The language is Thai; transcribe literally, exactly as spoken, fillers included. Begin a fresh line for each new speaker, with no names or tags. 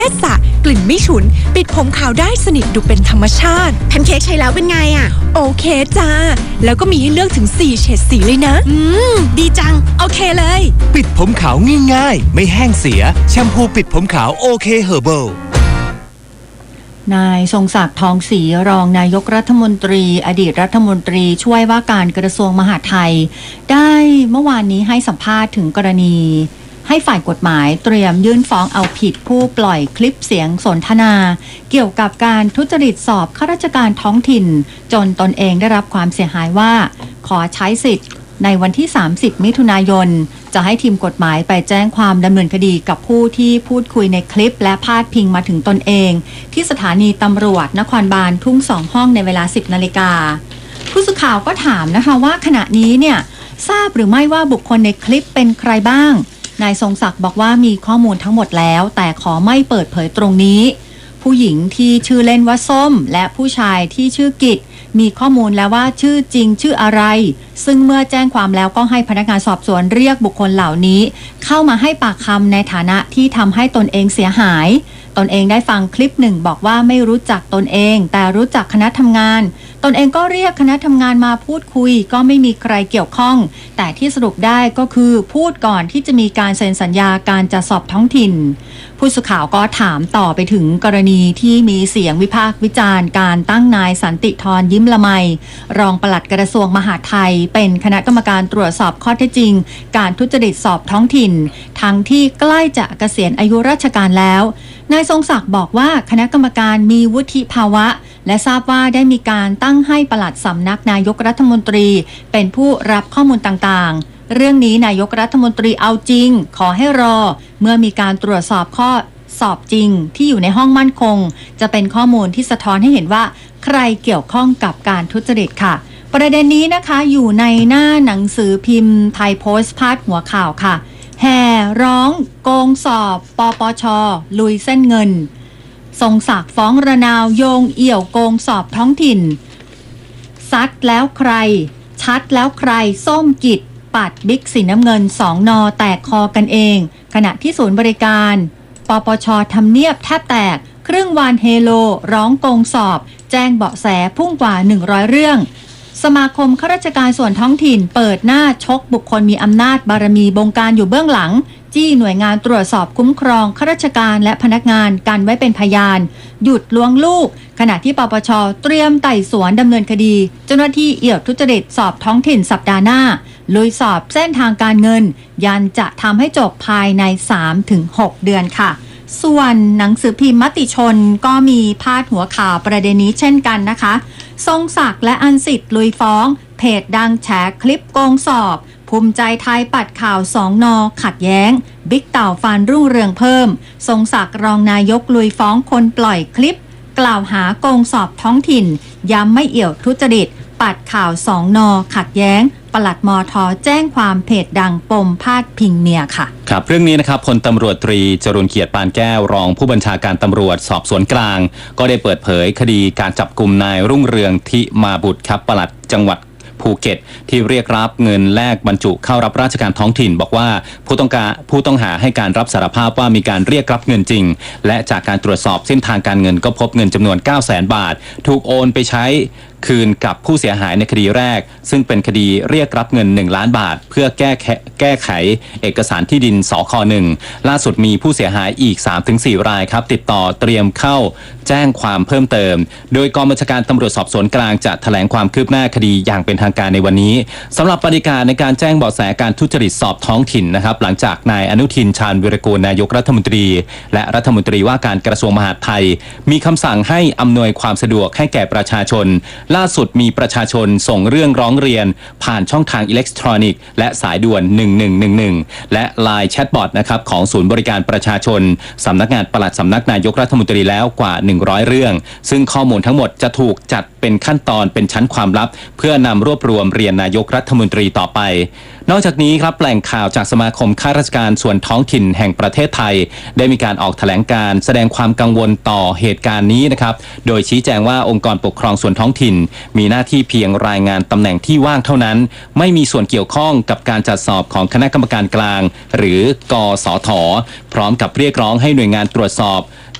สระกลิ่นไม่ฉุนปิดผมขาวได้สนิทดูเป็นธรรมชาติ
แพนเค้กใช้แล้วเป็นไงอ่ะ
โอเคจ้าแล้วก็มีให้เลือกถึงสี่เฉดสีเลยนะ
อืมดีจัง
โอเคเลย
ปิดผมขาวง่ายๆไม่แห้งเสียแชมพูปิดผมขาวโอเคเฮอร์เบิล
นายทรงศักดิ์ทองศรีรองนายกรัฐมนตรีอดีตรัฐมนตรีช่วยว่าการกระทรวงมหาดไทยได้เมื่อวานนี้ให้สัมภาษณ์ถึงกรณีให้ฝ่ายกฎหมายเตรียมยื่นฟ้องเอาผิดผู้ปล่อยคลิปเสียงสนทนาเกี่ยวกับการทุจริตสอบข้าราชการท้องถิ่นจนตนเองได้รับความเสียหายว่าขอใช้สิทธิ์ในวันที่สามสิบมิถุนายนจะให้ทีมกฎหมายไปแจ้งความดำเนินคดีกับผู้ที่พูดคุยในคลิปและพาดพิงมาถึงตนเองที่สถานีตำรวจนครบาลทุ่งสองห้องในเวลาสิบนาฬิกาผู้สื่อข่าวก็ถามนะคะว่าขณะนี้เนี่ยทราบหรือไม่ว่าบุคคลในคลิปเป็นใครบ้างนายทรงศักดิ์บอกว่ามีข้อมูลทั้งหมดแล้วแต่ขอไม่เปิดเผยตรงนี้ผู้หญิงที่ชื่อเล่นว่าส้มและผู้ชายที่ชื่อกิจมีข้อมูลแล้วว่าชื่อจริงชื่ออะไรซึ่งเมื่อแจ้งความแล้วก็ให้พนักงานสอบสวนเรียกบุคคลเหล่านี้เข้ามาให้ปากคำในฐานะที่ทำให้ตนเองเสียหายตนเองได้ฟังคลิปหนึ่งบอกว่าไม่รู้จักตนเองแต่รู้จักคณะทำงานตนเองก็เรียกคณะทำงานมาพูดคุยก็ไม่มีใครเกี่ยวข้องแต่ที่สรุปได้ก็คือพูดก่อนที่จะมีการเซ็นสัญญาการจัดสอบท้องถิ่นผู้สื่อข่าวก็ถามต่อไปถึงกรณีที่มีเสียงวิพากษ์วิจารณ์การตั้งนายสันติธรยิ้มละไมรองปลัดกระทรวงมหาดไทยเป็นคณะกรรมการตรวจสอบข้อเท็จจริงการทุจริตสอบท้องถิ่นทั้งที่ใกล้จะเกษียณอายุราชการแล้วนายทรงศักดิ์บอกว่าคณะกรรมการมีวุฒิภาวะและทราบว่าได้มีการตั้งให้ปลัดสำนักนายกรัฐมนตรีเป็นผู้รับข้อมูลต่างๆเรื่องนี้นายกรัฐมนตรีเอาจริงขอให้รอเมื่อมีการตรวจสอบข้อสอบจริงที่อยู่ในห้องมั่นคงจะเป็นข้อมูลที่สะท้อนให้เห็นว่าใครเกี่ยวข้องกับการทุจริตค่ะประเด็นนี้นะคะอยู่ในหน้าหนังสือพิมพ์ไทยโพสต์พาดหัวข่าวค่ะแห่ร้องโกงสอบปปช.ลุยเส้นเงินทรงศักดิ์ฟ้องระนาวโยงเอี่ยวโกงสอบท้องถิ่นซัดแล้วใครชัดแล้วใครส้มกิจปัดบิ๊กสีน้ำเงินสองนอแตกคอกันเองขณะที่ศูนย์บริการปปช.ทำเนียบแทบแตกครึ่งวันเฮโลร้องโกงสอบแจ้งเบาะแสพุ่งกว่าหนึ่งร้อยเรื่องสมาคมข้าราชการส่วนท้องถิ่นเปิดหน้าชกบุคคลมีอำนาจบารมีบงการอยู่เบื้องหลังจี้หน่วยงานตรวจสอบคุ้มครองข้าราชการและพนักงานกันไว้เป็นพยานหยุดล้วงลูกขณะที่ปปช.เตรียมไต่สวนดำเนินคดีเจ้าหน้าที่เอี่ยวทุจริตสอบท้องถิ่นสัปดาห์หน้าลุยสอบเส้นทางการเงินยันจะทำให้จบภายใน สามถึงหก เดือนค่ะส่วนหนังสือพิมพ์มติชนก็มีพาดหัวข่าวประเด็นนี้เช่นกันนะคะทรงศักดิ์และอันสิทธิ์ลุยฟ้องเพจดังแฉคลิปโกงสอบภูมิใจไทยปัดข่าวสองนอขัดแย้งบิ๊กเต่าฟันรุ่งเรืองเพิ่มทรงศักดิ์รองนายกลุยฟ้องคนปล่อยคลิปกล่าวหาโกงสอบท้องถิ่นย้ำไม่เอี่ยวทุจริตปัดข่าวสองนอขัดแย้งปลัดมท.แจ้งความเพจดังปมพาดพิงเมียค่ะ
ครับเรื่องนี้นะครับพลตำรวจตรีจรูญเกียรติปานแก้วรองผู้บัญชาการตำรวจสอบสวนกลางก็ได้เปิดเผยคดีการจับกุมนายรุ่งเรืองทิมาบุตรครับปลัดจังหวัดภูเก็ตที่เรียกรับเงินแลกบรรจุเข้ารับราชการท้องถิ่นบอกว่าผู้ต้องการผู้ต้องหาให้การรับสารภาพว่ามีการเรียกรับเงินจริงและจากการตรวจสอบเส้นทางการเงินก็พบเงินจำนวน เก้าแสน บาทถูกโอนไปใช้คืนกับผู้เสียหายในคดีแรกซึ่งเป็นคดีเรียกรับเงินหนึ่งล้านบาทเพื่อแก้แก้ไขเอกสารที่ดินสค.หนึ่งล่าสุดมีผู้เสียหายอีก สามถึงสี่ รายครับติดต่อเตรียมเข้าแจ้งความเพิ่มเติมโดยกองบัญชาการตำรวจสอบสวนกลางจะแถลงความคืบหน้าคดีอย่างเป็นทางการในวันนี้สำหรับปฏิการในการแจ้งเบาะแสการทุจริตสอบท้องถิ่นนะครับหลังจากนายอนุทินชาญวิรากูลนายกรัฐมนตรีและรัฐมนตรีว่าการกระทรวงมหาดไทยมีคำสั่งให้อำนวยความสะดวกให้แก่ประชาชนล่าสุดมีประชาชนส่งเรื่องร้องเรียนผ่านช่องทางอิเล็กทรอนิกส์และสายด่วนหนึ่งหนึ่งหนึ่งหนึ่งและ ไลน์ แชทบอทนะครับของศูนย์บริการประชาชนสำนักงานปลัดสำนักนายกรัฐมนตรีแล้วกว่าหนึ่งร้อยเรื่องซึ่งข้อมูลทั้งหมดจะถูกจัดเป็นขั้นตอนเป็นชั้นความลับเพื่อนำรวบรวมเรียนนายกรัฐมนตรีต่อไปนอกจากนี้ครับแหล่งข่าวจากสมาคมข้าราชการส่วนท้องถิ่นแห่งประเทศไทยได้มีการออกแถลงการแสดงความกังวลต่อเหตุการณ์นี้นะครับโดยชี้แจงว่าองค์กรปกครองส่วนท้องถิ่นมีหน้าที่เพียงรายงานตำแหน่งที่ว่างเท่านั้นไม่มีส่วนเกี่ยวข้องกับการจัดสอบของคณะกรรมการกลางหรือกสท.พร้อมกับเรียกร้องให้หน่วยงานตรวจสอบ